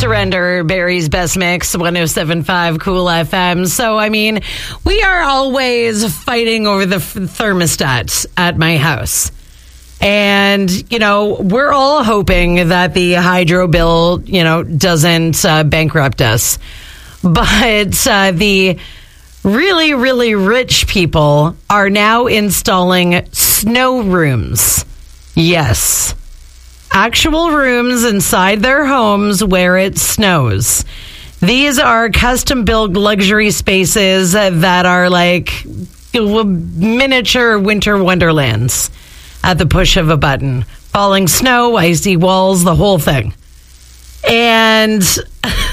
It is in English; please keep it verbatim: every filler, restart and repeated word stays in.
Surrender, Barry's Best Mix, one oh seven point five Cool F M. So, I mean, we are always fighting over the f- thermostat at my house. And, you know, we're all hoping that the hydro bill, you know, doesn't uh, bankrupt us. But uh, the really, really rich people are now installing snow rooms. Yes. Actual rooms inside their homes where it snows. These are custom-built luxury spaces that are like miniature winter wonderlands at the push of a button. Falling snow, icy walls, the whole thing. And